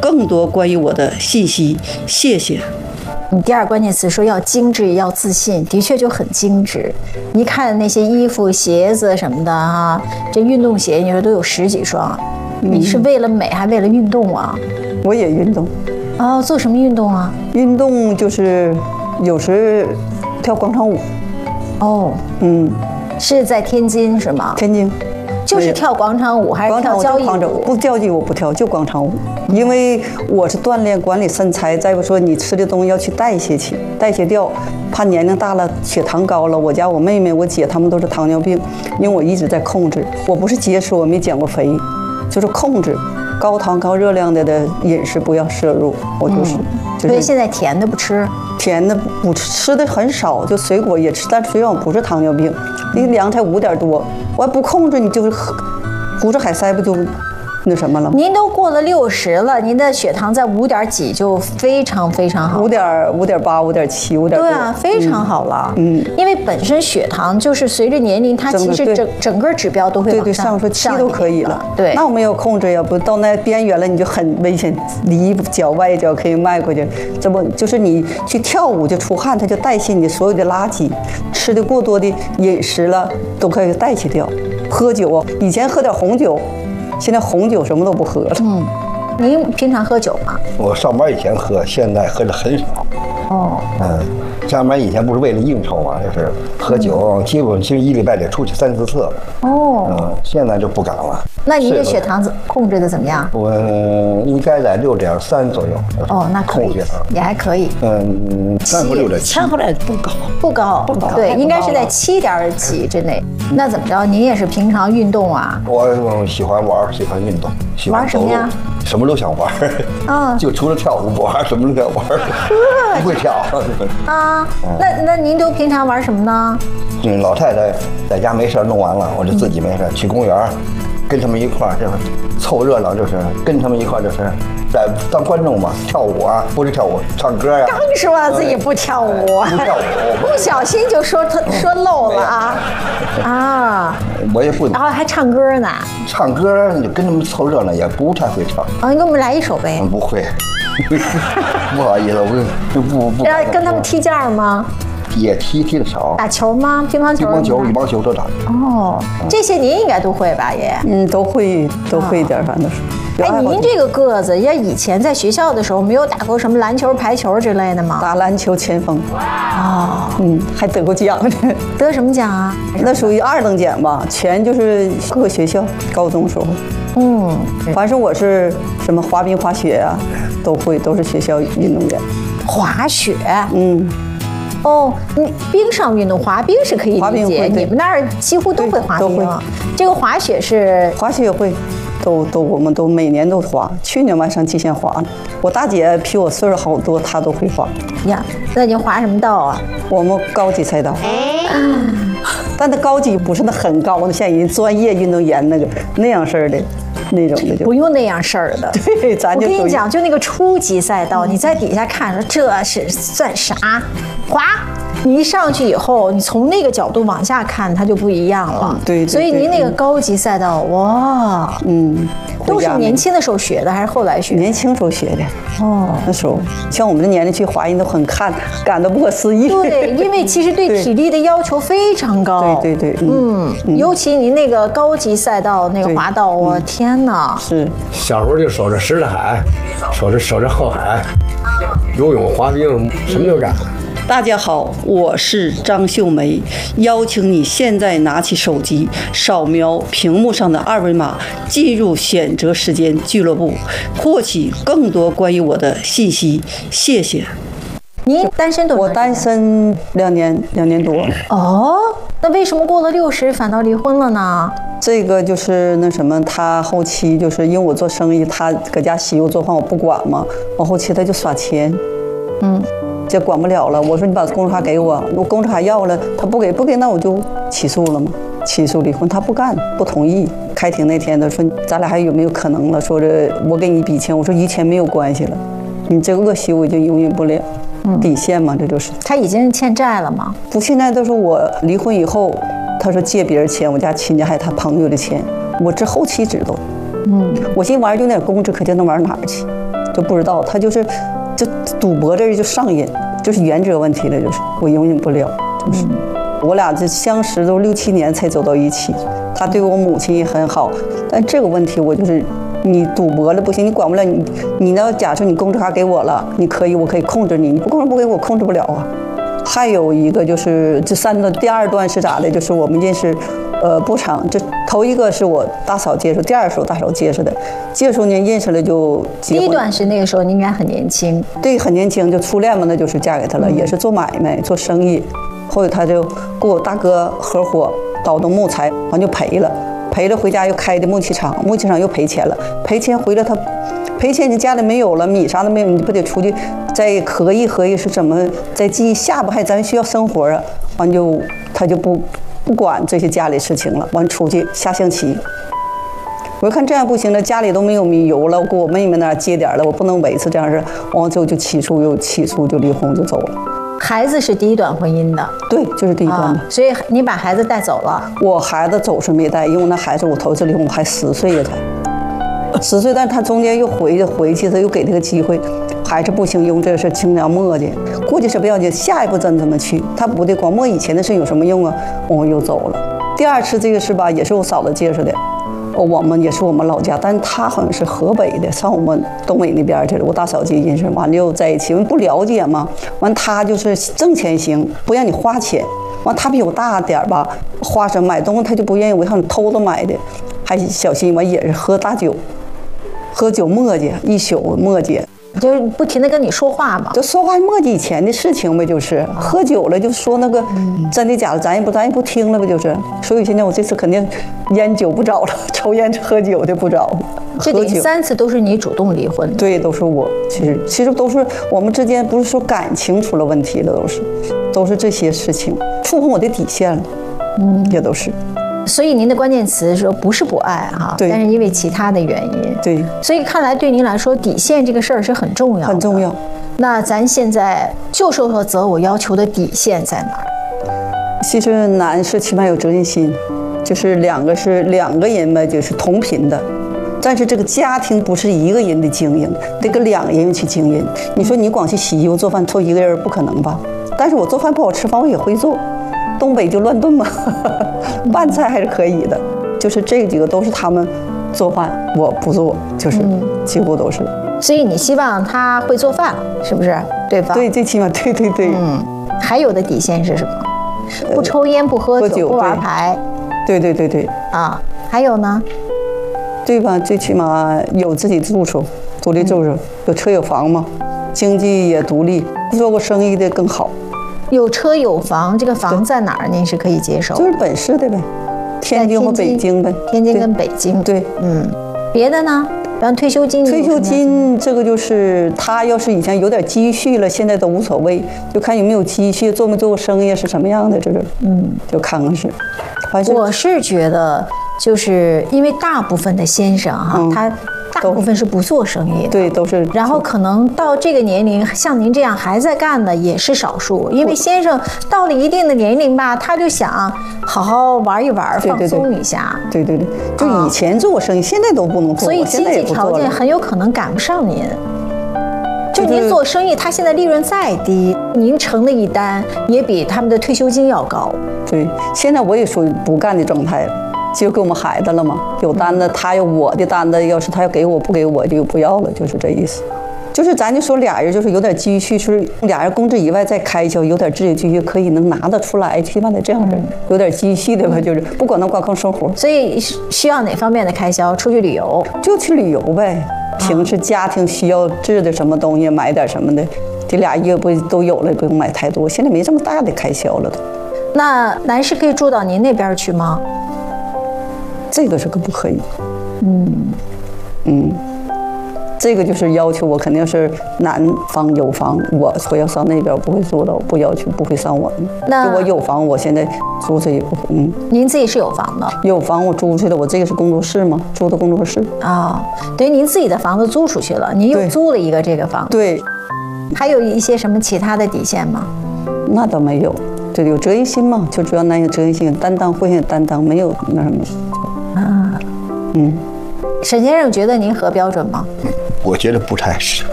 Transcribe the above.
更多关于我的信息，谢谢。 你第二关键词说要精致，要自信，的确就很精致。一看那些衣服、鞋子什么的哈，这运动鞋你说都有10几双，你是为了美还为了运动啊？ 我也运动。 哦，做什么运动啊？ 运动就是有时跳广场舞。 哦，是在天津是吗？ 天津。 就是跳广场舞还是跳交谊舞？ 不交谊舞不跳，就广场舞。因为我是锻炼管理身材，再不说你吃的东西要去代谢去，代谢掉，怕年龄大了血糖高了。我家我妹妹、我姐她们都是糖尿病，因为我一直在控制。我不是节食，我没减过肥，就是控制高糖高热量的饮食不要摄入。我就是。 所以现在甜的不吃， 甜的不吃，吃的很少，就水果也吃，但虽然我不是糖尿病，那个量才5点多，我还不控制，你就是胡吃海塞不就那什么了吗？ 您都过了60了，您的血糖在5点几就非常非常好 ，5.8、5.7、5.多。 对啊，非常好了。因为本身血糖就是随着年龄，它其实整个指标都会往上， 说7都可以了。 对， 那我没有控制，要不到那边缘了，你就很危险，里脚外脚可以迈过去。这不就是你去跳舞就出汗，它就代谢你所有的垃圾，吃的过多的饮食了都可以代谢掉。喝酒，以前喝点红酒。现在红酒什么都不喝了。 您平常喝酒吗？ 我上班以前喝，现在喝的很少。 哦。 上班以前不是为了应酬嘛，就是喝酒，基本1礼拜得出去3、4次了。 哦。现在就不敢了。 那您的血糖控制的怎么样？ 我应该在6.3左右。 哦，那可以，也还可以。 3和6.7。 后来不高。 不高。对，应该是在7点几之内。那怎么着？您也是平常运动啊？ 我喜欢玩，喜欢运动，喜欢走路。玩什么呀？什么都想玩。就除了跳舞不玩，什么都想玩。不会跳。 那您都平常玩什么呢？ 老太太在家没事弄完了，我就自己没事去公园，跟他们一块儿就是凑热闹，就是跟他们一块儿就是在当观众嘛，跳舞啊，不是跳舞，唱歌呀。 刚说了自己不跳舞， 不跳舞， 不小心就说漏了啊！ 我也不， 然后还唱歌呢。 唱歌你跟他们凑热闹，也不太会唱。 你给我们来一首呗。 不会，不好意思，我不。 然后跟他们踢毽吗？ 也踢的少。 打球吗？乒乓球、 羽毛球都打。 这些您应该都会吧，爷？ 都会一点，反正是。 您这个个子，要以前在学校的时候没有打过什么篮球、排球之类的吗？ 打篮球前锋。还得过奖呢。 得什么奖啊？ 那属于2等奖吧，全就是各个学校高中时候。反正我是什么滑冰、滑雪啊，都会，都是学校运动员。 滑雪。你冰上运动，滑冰是可以理解，你们那儿几乎都会滑冰。这个滑雪是？ 滑雪也会，我们都每年都滑。去年我还上极限滑呢。我大姐比我岁数好多，她都会滑。 呀，那你滑什么道啊？ 我们高级赛道。但那高级不是那很高的，像人专业运动员那样式的。那种的就不用那样事儿的， 对，咱就我跟你讲，就那个初级赛道，你在底下看着，这是算啥？滑，你一上去以后，你从那个角度往下看，它就不一样了。 对， 所以您那个高级赛道，哇，都是年轻的时候学的，还是后来学的？ 年轻时候学的。那时候像我们的年龄去滑，人都很感到不可思议。 对，因为其实对体力的要求非常高。 对， 尤其您那个高级赛道那个滑道，我天哪！ 是小时候就守着什刹海，守着后海，游泳、滑冰，什么都干。 大家好，我是张秀梅，邀请你现在拿起手机，扫描屏幕上的2维码，进入选择时间俱乐部，获取更多关于我的信息。谢谢。 您单身多少年？ 我单身2年多。 那为什么过了60反倒离婚了呢？ 这个就是那什么，他后期就是因为我做生意，他搁家洗油做饭我不管嘛，往后期他就耍钱，这管不了了。我说你把公证卡给我，我公证卡要了，他不给，那我就起诉了嘛，起诉离婚，他不干，不同意。开庭那天他说咱俩还有没有可能了？说这我给你一笔钱，我说与钱没有关系了，你这个恶习我已经容忍不了。底线嘛，这就是。他已经欠债了吗？ 不欠债，都是我离婚以后，他说借别人钱，我家亲家还有他朋友的钱，我这后期知道。我寻思玩意儿就那点工资，可就那玩意儿哪儿去？ 就不知道，他就赌博这就上瘾，就是原则问题了，就是我容忍不了，就是我俩这相识都6、7年才走到一起，他对我母亲也很好，但这个问题我就是你赌博了不行，你管不了你要假设你工资卡给我了，我可以控制你，你不给我控制不了啊。还有一个就是这3段，第2段是咋的？就是我们认识，不长，这头一个是我大嫂介绍，第2是我大嫂介绍的。介绍呢认识了就结婚。 第1段是那个时候你应该很年轻。 对，很年轻就初恋嘛，那就是嫁给他了，也是做买卖做生意。后来他就跟我大哥合伙倒腾木材，完就赔了回家又开的木器厂又赔钱了，赔钱回来他赔钱你家里没有了，米啥都没有，你不得出去再合计是怎么再记下不还咱需要生活啊，完他就不管这些家里事情了，完出去下象棋。我看这样不行了，家里都没有米油了，我给我妹妹那儿借点了，我不能维持这样式，完之后就起诉就离婚就走了。 孩子是第1段婚姻的， 对，就是第1段的。 所以你把孩子带走了。 我孩子走是没带，因为那孩子我头一次离婚我还10岁呀才，10岁，但他中间又回去，他又给他个机会，还是不行，用这事尽量磨叽，过去是不要紧，下一步咱怎么去？他不得光磨以前的事有什么用啊？我又走了。第2次这个是吧，也是我嫂子介绍的。我们也是我们老家，但是他好像是河北的，上我们东北那边去了。我大嫂子认识，完了又在一起，因为不了解嘛。完他就是挣钱行，不让你花钱。完他比我大点吧，花什么买东西他就不愿意，我像偷着买的，还小心。完也是喝大酒，喝酒磨叽一宿磨叽。 就是不停的跟你说话嘛， 就说话磨叽以前的事情呗，就是喝酒了就说那个真的假的，咱也不听了呗，就是。所以现在我这次肯定烟酒不找了，抽烟喝酒的不找。 这第3次都是你主动离婚？ 对，都是我。其实都是我们之间，不是说感情出了问题了，都是这些事情触碰我的底线了，也都是。 所以您的关键词说不是不爱哈，但是因为其他的原因。 对， 所以看来对您来说底线这个事儿是很重要的。 很重要。 那咱现在就说说择偶要求的底线在哪儿？ 其实男士起码有责任心，就是两个人吧，就是同频的。但是这个家庭不是一个人的经营，得跟2个人去经营。你说你光去洗衣服做饭，做一个人不可能吧？但是我做饭不好吃饭我也会做。东北就乱炖嘛，拌菜还是可以的。就是这几个都是他们做饭，我不做，就是几乎都是。 所以你希望他会做饭，是不是？对吧？ 对，最起码对。 还有的底线是什么？不抽烟，不喝酒，不玩牌。 对。 啊，还有呢？ 对吧？最起码有自己住处，独立住处，有车有房嘛，经济也独立，做过生意的更好。 有车有房，这个房在哪儿？您是可以接受？ 就是本市的呗，天津和北京呗。 天津跟北京。 对， 别的呢？比方退休金。 退休金这个就是他要是以前有点积蓄了，现在都无所谓，就看有没有积蓄，做没做过生意是什么样的，这是就看看是。 我是觉得，就是因为大部分的先生哈，他大部分是不做生意的， 对，都是。 然后可能到这个年龄，像您这样还在干的也是少数，因为先生到了一定的年龄吧，他就想好好玩一玩，放松一下。 对，就以前做过生意，现在都不能做， 所以经济条件很有可能赶不上您。就您做生意，他现在利润再低，您成的一单也比他们的退休金要高。 对，现在我也属于不干的状态了。就给我们孩子了嘛，有单子他有我的单子，要是他要给我不给我就不要了，就是这意思。就是咱就说俩人就是有点积蓄，是俩人工资以外再开销，有点自己积蓄可以能拿得出来，起码得这样式，有点积蓄的吧，就是不管能光靠生活。 所以需要哪方面的开销？出去旅游就去旅游呗，平时家庭需要置的什么东西，买点什么的，这俩月不都有了，不用买太多。现在没这么大的开销了都。 那男士可以住到您那边去吗？ 这个是个不可以，这个就是要求我肯定是男方有房，我要上那边不会住了，我不要求不会上我的。那我有房，我现在租出去， 您自己是有房的？ 有房我租出去的，我这个是工作室嘛，租的工作室啊，等于您自己的房子租出去了，您又租了一个这个房子。 对， 还有一些什么其他的底线吗？ 那倒没有，对，有责任心嘛，就主要男有责任心，担当会有担当，没有那什么。 沈先生觉得您合标准吗？ 我觉得不太是。